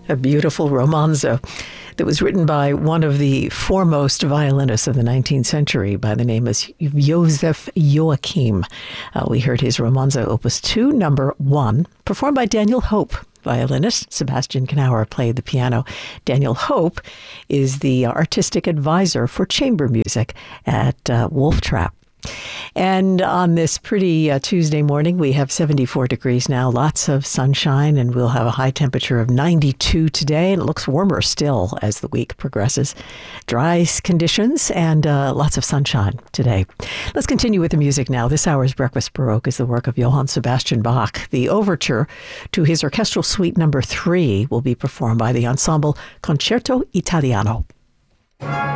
A beautiful romanzo that was written by one of the foremost violinists of the 19th century by the name of Joseph Joachim. We heard his romanzo opus 2, number 1, performed by Daniel Hope. Violinist Sebastian Knauer played the piano. Daniel Hope is the artistic advisor for chamber music at Wolf Trap. And on this pretty Tuesday morning, we have 74 degrees now, lots of sunshine, and we'll have a high temperature of 92 today, and it looks warmer still as the week progresses. Dry conditions and lots of sunshine today. Let's continue with the music now. This hour's Breakfast Baroque is the work of Johann Sebastian Bach. The overture to his orchestral suite number 3 will be performed by the ensemble Concerto Italiano.